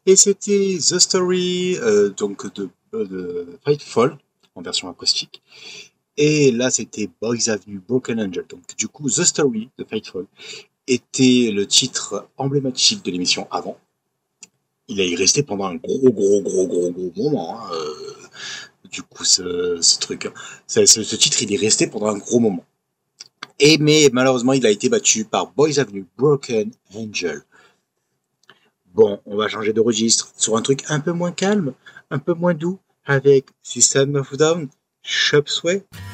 Et c'était The Story de Fightful en version acoustique. Et là, c'était Boys Avenue Broken Angel. Donc, du coup, The Story de Fightful était le titre emblématique de l'émission avant. Il est resté pendant un gros moment. Hein, du coup, ce truc, hein. Ce titre, il est resté pendant un gros moment. Mais malheureusement, il a été battu par Boys Avenue Broken Angel. Bon, on va changer de registre sur un truc un peu moins calme, un peu moins doux, avec System of a Down, Shop Sway.